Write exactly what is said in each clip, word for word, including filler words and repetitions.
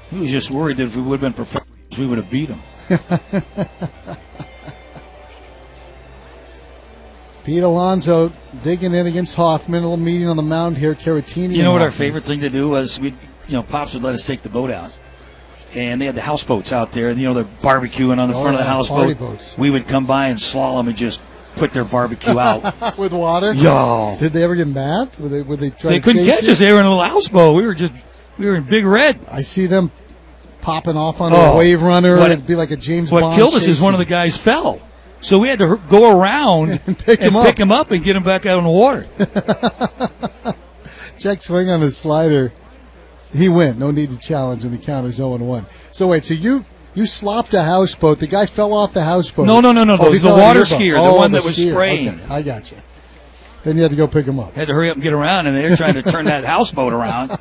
He was just worried that if we would have been professionals, we would have beat him. Pete Alonso digging in against Hoffman. A little meeting on the mound here. Caratini. You know what Hoffman. our favorite thing to do was? We, you know, Pops would let us take the boat out, and they had the houseboats out there. You know, they're barbecuing on the oh, front yeah, of the houseboat. boats. We would come by and slalom and just put their barbecue out with water. Yo, did they ever get mad? Would they? Would they try? They to couldn't chase catch you? us. They were in a little houseboat. We were just, we were in Big Red. I see them popping off on Oh, a wave runner. what- It'd be like a James What Bond. killed us is chase one of the guys fell. So we had to h- go around and pick him and up. pick him up and get him back out in the water. Check swing on his slider. He went. No need to challenge, and the count is oh and one. So wait, so you you slopped a houseboat. The guy fell off the houseboat. No, no, no, no. Oh, the he the fell out water of your boat. skier, Oh, the one the that was skier. spraying. Okay, I got you. Then you had to go pick him up. Had to hurry up and get around, and they were trying to turn that houseboat around.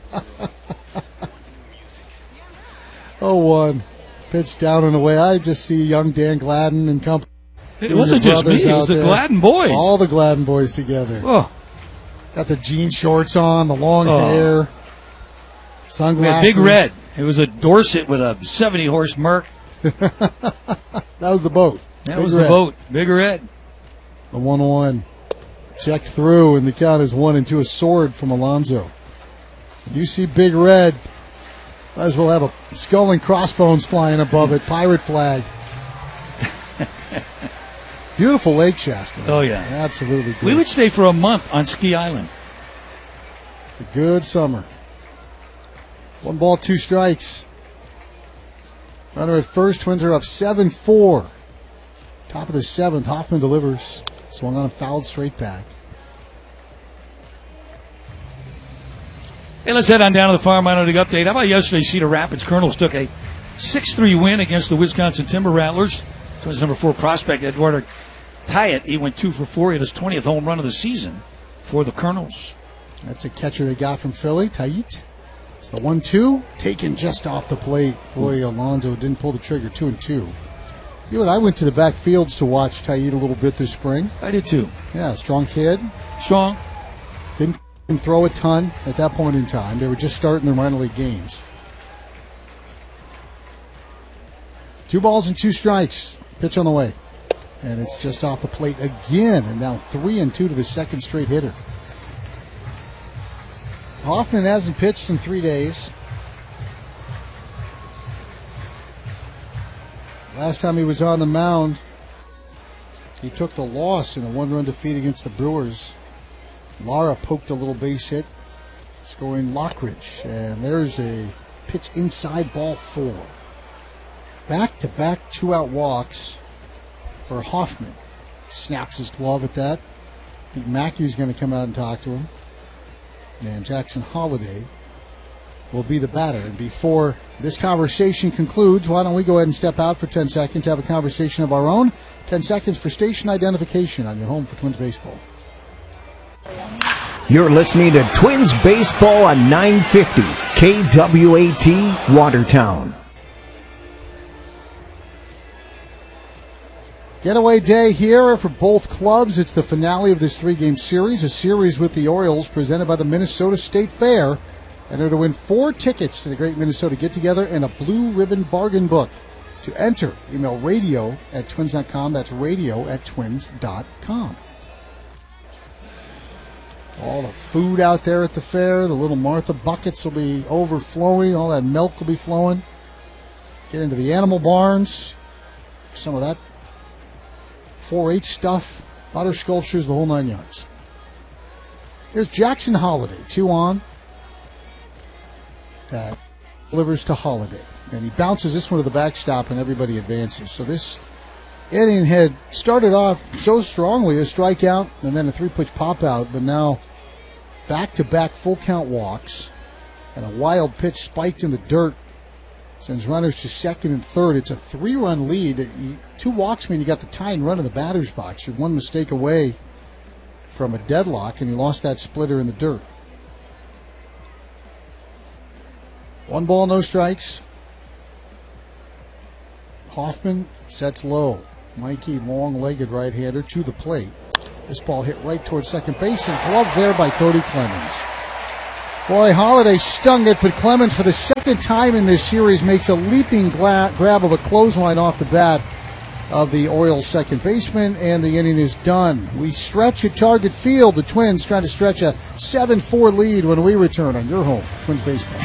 oh one. Pitch down and away. I just see young Dan Gladden and company. It wasn't Your just me. brothers It out was the there. Gladden boys. All the Gladden boys together. Oh, Got the jean shorts on, the long Oh. hair, we had sunglasses. Big Red. It was a Dorset with a seventy-horse Merc. That was the boat. That Big was Red. the boat. Big Red. The one one. Checked through, and the count is one and two. A sword from Alonso. You see Big Red. Might as well have a skull and crossbones flying above it. Pirate flag. Beautiful Lake Shasta. Oh, yeah. Absolutely good. We would stay for a month on Ski Island. It's a good summer. One ball, two strikes. Runner at first. Twins are up seven four. Top of the seventh. Hoffman delivers. Swung on a fouled straight back. Hey, let's head on down to the Farm Analytic Update. How about yesterday, Cedar Rapids Colonels took a six three win against the Wisconsin Timber Rattlers. Twins number four prospect, Eduardo Tayet. He went two for four. He had his twentieth home run of the season for the Colonels. That's a catcher they got from Philly, Tayet. It's the one two, taken just off the plate. Boy, Alonso didn't pull the trigger, two and two. You and I went to the back fields to watch Tayet a little bit this spring. I did too. Yeah, strong kid. Strong. Didn't f***ing throw a ton at that point in time. They were just starting their minor league games. Two balls and two strikes. Pitch on the way. And it's just off the plate again. And now three and two to the second straight hitter. Hoffman hasn't pitched in three days. Last time he was on the mound, he took the loss in a one-run defeat against the Brewers. Lara poked a little base hit, scoring Lockridge. And there's a pitch inside, ball four. Back-to-back two-out walks for Hoffman. Snaps his glove at that. Pete Mackey's going to come out and talk to him. And Jackson Holliday will be the batter. And before this conversation concludes, why don't we go ahead and step out for ten seconds, have a conversation of our own. ten seconds for station identification on your home for Twins Baseball. You're listening to Twins Baseball on nine fifty K W A T Watertown. Getaway day here for both clubs. It's the finale of this three-game series, a series with the Orioles presented by the Minnesota State Fair. Enter to win four tickets to the Great Minnesota Get-Together and a Blue Ribbon Bargain Book. To enter, email radio at twins dot com. That's radio at twins dot com. All the food out there at the fair, the little Martha buckets will be overflowing. All that milk will be flowing. Get into the animal barns. Some of that four H stuff, butter sculptures, the whole nine yards. Here's Jackson Holliday, two on. That delivers to Holliday. And he bounces this one to the backstop, and everybody advances. So this inning had started off so strongly, a strikeout and then a three-pitch pop-out, but now back-to-back full-count walks and a wild pitch spiked in the dirt. Sends runners to second and third. It's a three-run lead. Two walks mean you got the tying run in the batter's box. You're one mistake away from a deadlock, and you lost that splitter in the dirt. One ball, no strikes. Hoffman sets low. Mikey, long-legged right-hander to the plate. This ball hit right towards second base and gloved there by Cody Clemens. Boy, Holiday stung it, but Clemens, for the second time in this series, makes a leaping gla- grab of a clothesline off the bat of the Orioles' second baseman, and the inning is done. We stretch at Target Field. The Twins trying to stretch a seven four lead when we return on your home for Twins baseball.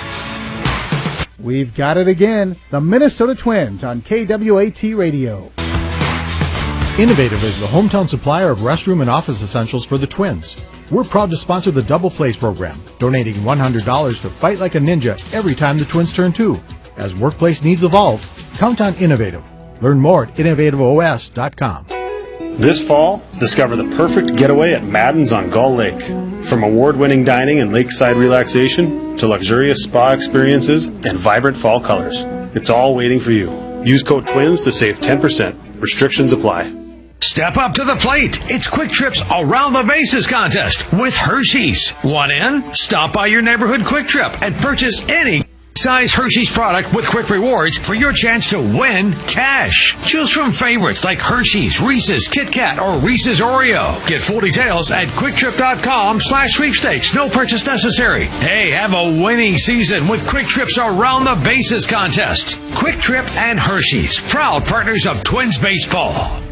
We've got it again. The Minnesota Twins on K W A T Radio. Innovative is the hometown supplier of restroom and office essentials for the Twins. We're proud to sponsor the Double Plays program, donating one hundred dollars to Fight Like a Ninja every time the Twins turn two. As workplace needs evolve, count on Innovative. Learn more at innovative O S dot com. This fall, discover the perfect getaway at Madden's on Gull Lake. From award-winning dining and lakeside relaxation to luxurious spa experiences and vibrant fall colors, it's all waiting for you. Use code TWINS to save ten percent. Restrictions apply. Step up to the plate. It's Quick Trip's Around the Bases contest with Hershey's. Want in? Stop by your neighborhood Quick Trip and purchase any size Hershey's product with Quick Rewards for your chance to win cash. Choose from favorites like Hershey's, Reese's, Kit Kat, or Reese's Oreo. Get full details at quicktrip.com slash sweepstakes. No purchase necessary. Hey, have a winning season with Quick Trip's Around the Bases contest. Quick Trip and Hershey's, proud partners of Twins baseball.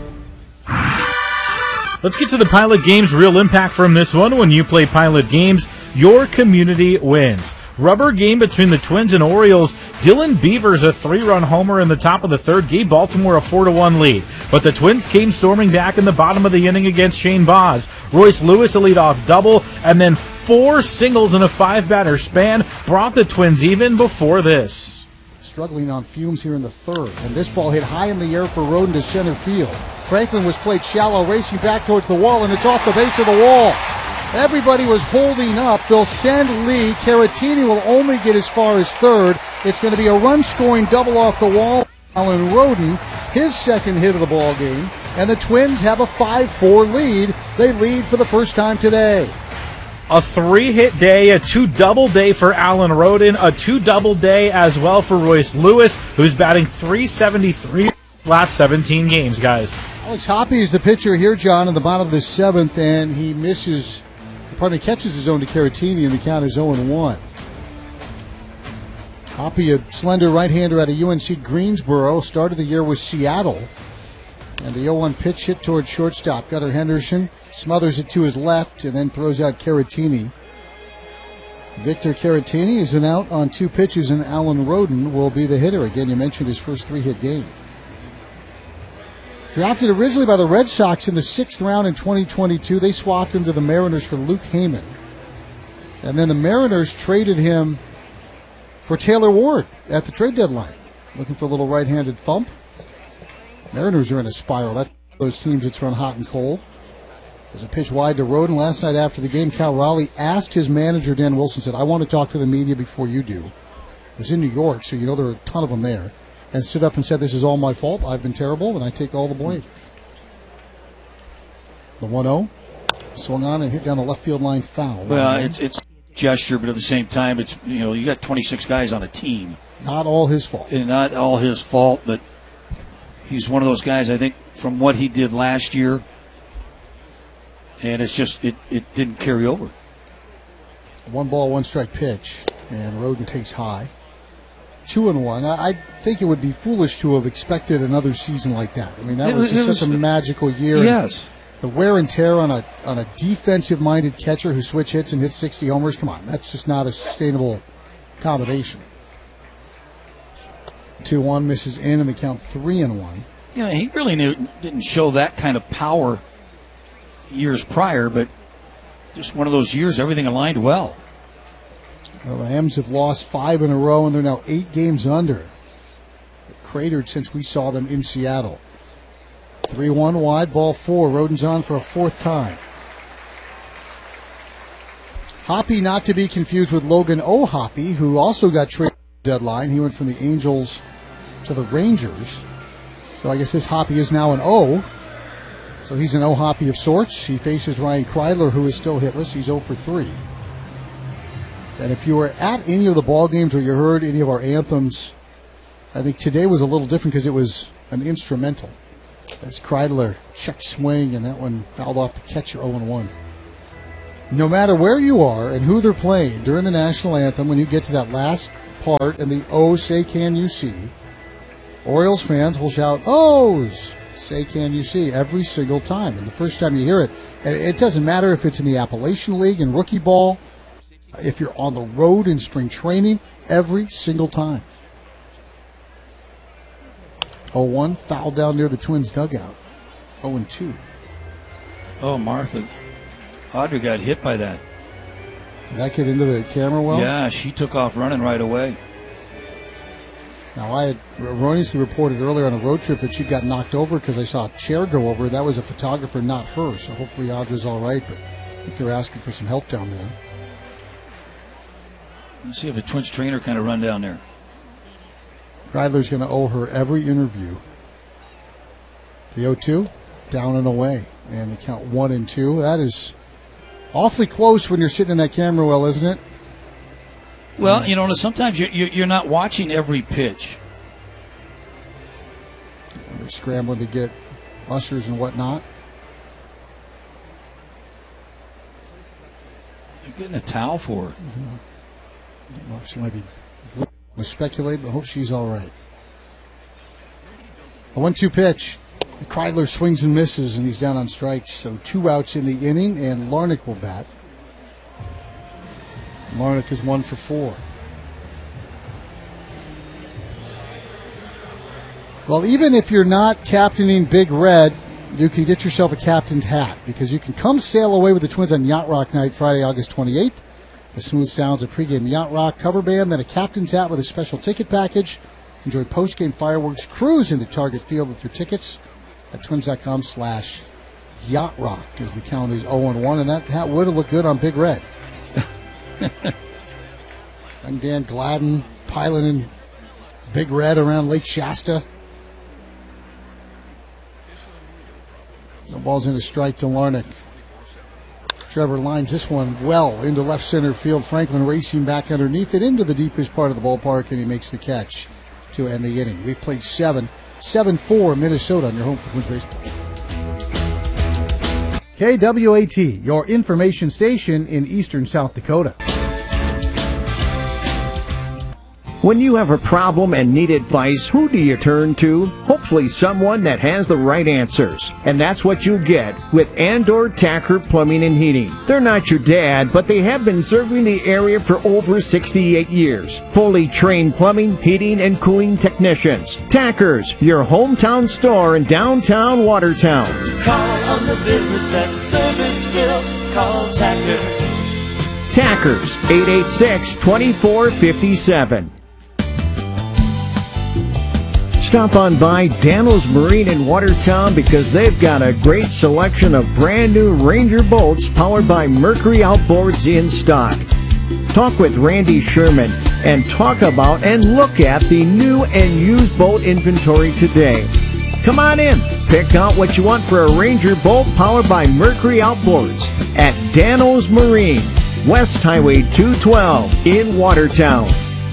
Let's get to the Pilot Games real impact from this one. When you play Pilot Games, your community wins. Rubber game between the Twins and Orioles. Dylan Beavers, a three-run homer in the top of the third, gave Baltimore a four to one lead. But the Twins came storming back in the bottom of the inning against Shane Baz. Royce Lewis, a leadoff double, and then four singles in a five-batter span brought the Twins even before this. Struggling on fumes here in the third, and this ball hit high in the air for Roden to center field. Franklin was played shallow, racing back towards the wall, and it's off the base of the wall. Everybody was holding up. They'll send Lee. Caratini will only get as far as third. It's going to be a run-scoring double off the wall. Alan Roden, his second hit of the ball game, and the Twins have a five four lead. They lead for the first time today. A three-hit day, a two-double day for Alan Roden, a two-double day as well for Royce Lewis, who's batting three seventy-three last seventeen games, guys. Alex Hoppe is the pitcher here, John, in the bottom of the seventh, and he misses, pardon me, catches his own to Caratini, and the count is oh and one. Hoppe, a slender right-hander out of U N C Greensboro, started the year with Seattle. And the oh one pitch hit towards shortstop. Gunnar Henderson smothers it to his left and then throws out Caratini. Victor Caratini is an out on two pitches, and Alan Roden will be the hitter. Again, you mentioned his first three-hit game. Drafted originally by the Red Sox in the sixth round in twenty twenty-two, they swapped him to the Mariners for Luke Heyman. And then the Mariners traded him for Taylor Ward at the trade deadline. Looking for a little right-handed thump. Mariners are in a spiral. That's those teams that's run hot and cold. There's a pitch wide to Roden. Last night after the game, Cal Raleigh asked his manager, Dan Wilson, said, I want to talk to the media before you do. It was in New York, so you know there are a ton of them there. And stood up and said, this is all my fault. I've been terrible, and I take all the blame. The one oh swung on and hit down the left field line foul. Well, it's it's gesture, but at the same time, it's, you know, you got twenty-six guys on a team. Not all his fault. And not all his fault, but he's one of those guys, I think, from what he did last year, and it's just, it, it didn't carry over. One ball, one strike pitch, and Roden takes high. Two and one. I, I think it would be foolish to have expected another season like that. I mean, that It was was- just it was- such a magical year. Yes. The wear and tear on a on a defensive-minded catcher who switch hits and hits sixty homers, come on, that's just not a sustainable combination. two one misses in, and the count three and one. You know, he really knew, didn't show that kind of power years prior, but just one of those years, everything aligned well. Well, the Hams have lost five in a row, and they're now eight games under. They're cratered since we saw them in Seattle. three one wide, ball four. Roden's on for a fourth time. Hoppe, not to be confused with Logan O'Hoppe, who also got traded at the deadline. He went from the Angels to the Rangers. So I guess this Hoppe is now an O. So he's an O'Hoppe of sorts. He faces Ryan Kreidler, who is still hitless. He's oh for three. And if you were at any of the ball games or you heard any of our anthems, I think today was a little different because it was an instrumental. As Kreidler checked swing, and that one fouled off the catcher oh and one. no matter where you are and who they're playing during the national anthem, when you get to that last part and the "Oh, say can you see," Orioles fans will shout, "Ohs, say can you see," every single time. And the first time you hear it, and it doesn't matter if it's in the Appalachian League and rookie ball, if you're on the road in spring training, every single time. oh one, foul down near the Twins dugout. oh and two. Oh, Martha. Audrey got hit by that. Did that get into the camera well? Yeah, she took off running right away. Now, I had erroneously reported earlier on a road trip that she got knocked over because I saw a chair go over. That was a photographer, not her. So hopefully Audra's all right, but I think they're asking for some help down there. Let's see if the Twins trainer kind of run down there. Kreidler's going to owe her every interview. The oh two, down and away. And they count one and two. That is awfully close when you're sitting in that camera well, isn't it? Well, you know, sometimes you're, you're not watching every pitch. They're scrambling to get ushers and whatnot. You're getting a towel for her. Mm-hmm. I don't know if she might be to speculate, but I hope she's all right. A one two pitch. Kreidler swings and misses, and he's down on strikes. So two outs in the inning, and Larnach will bat. Larnach is one for four. Well, even if you're not captaining Big Red, you can get yourself a captain's hat, because you can come sail away with the Twins on Yacht Rock Night, Friday, August twenty-eighth. The smooth sounds of pregame Yacht Rock cover band, then a captain's hat with a special ticket package. Enjoy postgame fireworks, cruise into Target Field with your tickets at twins.com slash Yacht Rock, as the count is oh and one, and that hat would have looked good on Big Red. And Dan Gladden piloting Big Red around Lake Shasta. The ball's in a strike to Larnach. Trevor lines this one well into left center field. Franklin racing back underneath it into the deepest part of the ballpark, and he makes the catch to end the inning. We've played seven. seven four Minnesota on your home for Twins baseball. K W A T, your information station in eastern South Dakota. When you have a problem and need advice, who do you turn to? Hopefully someone that has the right answers. And that's what you get with Andor Tacker Plumbing and Heating. They're not your dad, but they have been serving the area for over sixty-eight years. Fully trained plumbing, heating, and cooling technicians. Tackers, your hometown store in downtown Watertown. Call on the business that's service built. Call Tacker. Tackers, eight eight six, two four five seven. Stop on by Daniels Marine in Watertown, because they've got a great selection of brand new Ranger boats powered by Mercury Outboards in stock. Talk with Randy Sherman and talk about and look at the new and used boat inventory today. Come on in, pick out what you want for a Ranger boat powered by Mercury Outboards at Daniels Marine, West Highway two twelve in Watertown.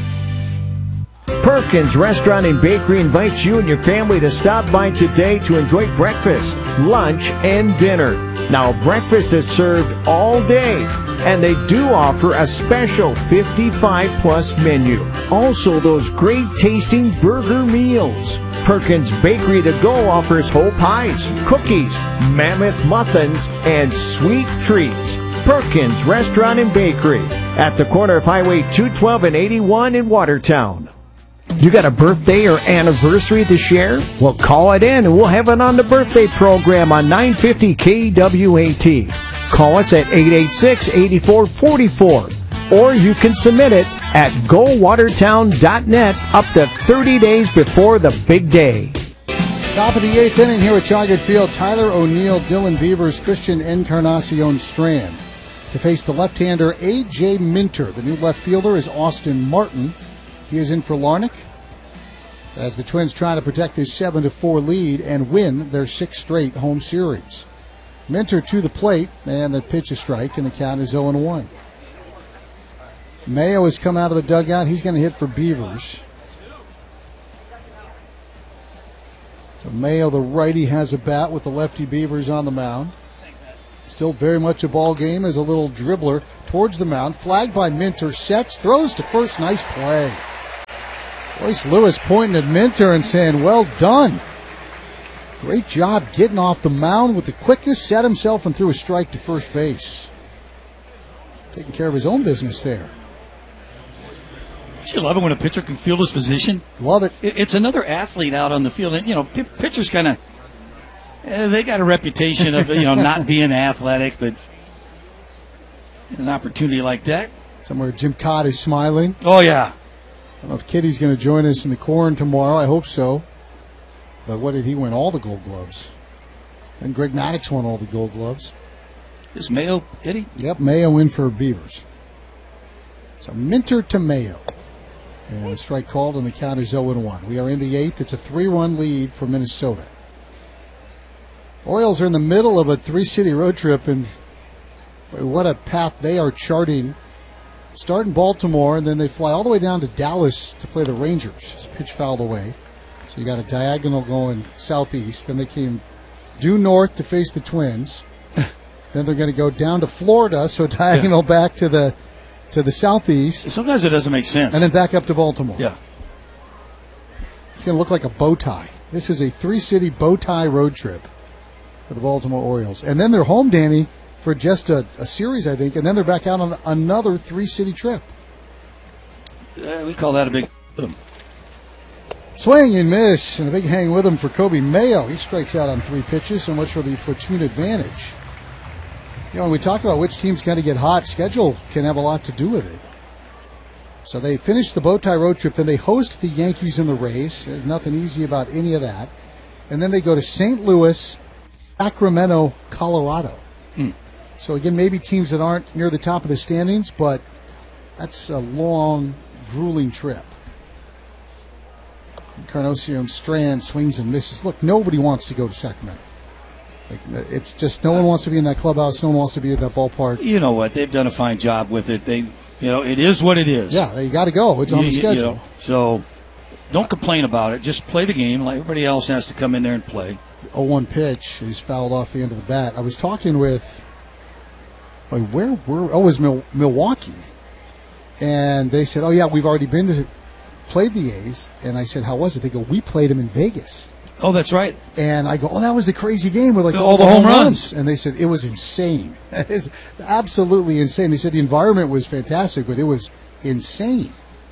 Perkins Restaurant and Bakery invites you and your family to stop by today to enjoy breakfast, lunch, and dinner. Now, breakfast is served all day, and they do offer a special fifty-five plus menu. Also, those great tasting burger meals. Perkins Bakery to Go offers whole pies, cookies, mammoth muffins, and sweet treats. Perkins Restaurant and Bakery at the corner of Highway two twelve and eighty-one in Watertown. You got a birthday or anniversary to share? Well, call it in and we'll have it on the birthday program on nine fifty K W A T. Call us at eight eight six, eight four four four, or you can submit it at go watertown dot net up to thirty days before the big day. Top of the eighth inning here at Target Field. Tyler O'Neill, Dylan Beavers, Christian Encarnacion Strand to face the left-hander A J Minter. The new left fielder is Austin Martin. He is in for Larnach as the Twins try to protect this seven to four lead and win their sixth straight home series. Minter to the plate, and the pitch is strike, and the count is oh and one. Mayo has come out of the dugout. He's going to hit for Beavers. So Mayo, the righty, has a bat with the lefty Beavers on the mound. Still very much a ball game as a little dribbler towards the mound. Flagged by Minter. Sets, throws to first. Nice play. Royce Lewis pointing at Minter and saying, well done. Great job getting off the mound with the quickness. Set himself and threw a strike to first base. Taking care of his own business there. Don't you love it when a pitcher can field his position? Love it. It's another athlete out on the field. And, you know, p- pitchers kind of, eh, they got a reputation of, you know, not being athletic, but an opportunity like that. Somewhere Jim Cott is smiling. Oh, yeah. I don't know if Kitty's going to join us in the corn tomorrow. I hope so. But what did he win? All the Gold Gloves. And Greg Maddux won all the Gold Gloves. Is Mayo, Eddie? Yep, Mayo win for Beavers. So Minter to Mayo. And a strike called, and the count is oh and one. We are in the eighth. It's a three-run lead for Minnesota. Orioles are in the middle of a three-city road trip, and what a path they are charting. Start in Baltimore, and then they fly all the way down to Dallas to play the Rangers. It's pitch fouled away. So you got a diagonal going southeast. Then they came due north to face the Twins. Then they're going to go down to Florida, so diagonal yeah. back to the to the southeast. Sometimes it doesn't make sense. And then back up to Baltimore. Yeah. It's going to look like a bow tie. This is a three-city bow tie road trip for the Baltimore Orioles. And then they're home, Danny, for just a, a series, I think, and then they're back out on another three-city trip. Uh, we call that a big rhythm. Swing and miss, and a big hang with him for Kobe Mayo. He strikes out on three pitches, so much for the platoon advantage. You know, when we talk about which team's going to get hot, schedule can have a lot to do with it. So they finish the bow tie road trip, then they host the Yankees and the Rays. There's nothing easy about any of that. And then they go to Saint Louis, Sacramento, Colorado. Mm. So again, maybe teams that aren't near the top of the standings, but that's a long, grueling trip. Encarnacion Strand swings and misses. Look, nobody wants to go to Sacramento. Like, it's just no one wants to be in that clubhouse. No one wants to be at that ballpark. You know what? They've done a fine job with it. They, you know, it is what it is. Yeah, you got to go. It's on you, the schedule. You know, so don't complain about it. Just play the game. Like everybody else has to come in there and play. oh one pitch is fouled off the end of the bat. I was talking with, like, where were? Oh, it was Mil- Milwaukee, and they said, "Oh yeah, we've already been to played the A's." And I said, "How was it?" They go, "We played them in Vegas." Oh, that's right. And I go, "Oh, that was the crazy game with like all, all the the home, home runs. runs." And they said it was insane. It is absolutely insane. They said the environment was fantastic, but it was insane.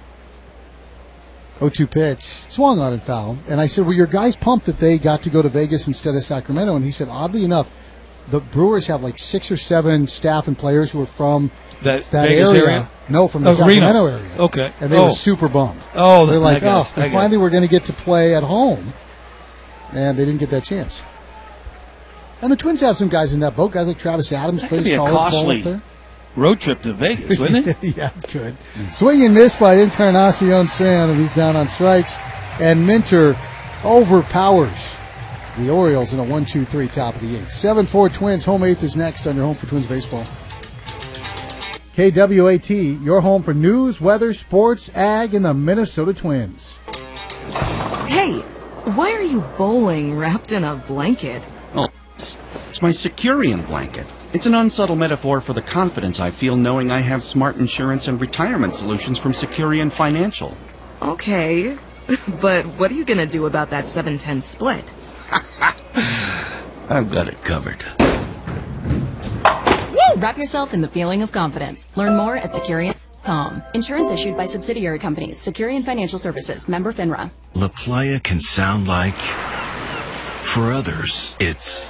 oh two pitch, swung on and fouled. And I said, "Were your guys pumped that they got to go to Vegas instead of Sacramento?" And he said, oddly enough, the Brewers have like six or seven staff and players who are from that, that Vegas area. area. No, from the oh, Sacramento Reno. area. Okay. And they oh. were super bummed. Oh, they're like, oh, oh, finally we're going to get to play at home. And they didn't get that chance. And the Twins have some guys in that boat. Guys like Travis Adams that plays could be a college costly ball up there. road trip to Vegas, wouldn't it? Yeah, it could. Mm. Swing and miss by Encarnacion Strand, and he's down on strikes. And Minter overpowers the Orioles in a one two three top of the eighth. seven four Twins. Home eighth is next on your home for Twins baseball. K W A T, your home for news, weather, sports, ag, and the Minnesota Twins. Hey, why are you bowling wrapped in a blanket? Oh, it's my Securian blanket. It's an unsubtle metaphor for the confidence I feel knowing I have smart insurance and retirement solutions from Securian Financial. Okay, but what are you going to do about that seven ten split? I've got it covered. Wrap yourself in the feeling of confidence. Learn more at Securian dot com. Insurance issued by subsidiary companies. Securian Financial Services. Member FINRA. La Playa can sound like, for others, it's...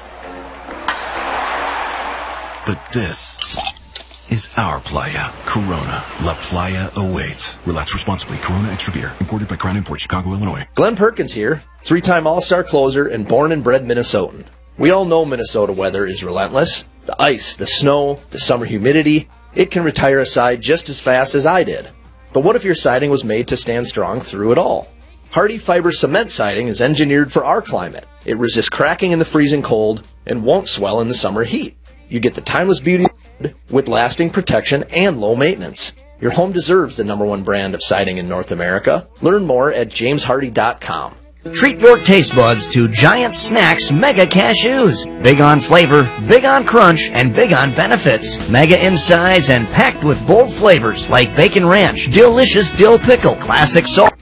But this is our playa. Corona. La Playa awaits. Relax responsibly. Corona Extra Beer. Imported by Crown Imports, Chicago, Illinois. Glenn Perkins here. Three-time All-Star closer and born and bred Minnesotan. We all know Minnesota weather is relentless. The ice, the snow, the summer humidity, it can retire a side just as fast as I did. But what if your siding was made to stand strong through it all? Hardy Fiber Cement Siding is engineered for our climate. It resists cracking in the freezing cold and won't swell in the summer heat. You get the timeless beauty with lasting protection and low maintenance. Your home deserves the number one brand of siding in North America. Learn more at james hardy dot com. Treat your taste buds to Giant Snacks Mega Cashews. Big on flavor, big on crunch, and big on benefits. Mega in size and packed with bold flavors like bacon ranch, delicious dill pickle, classic salt.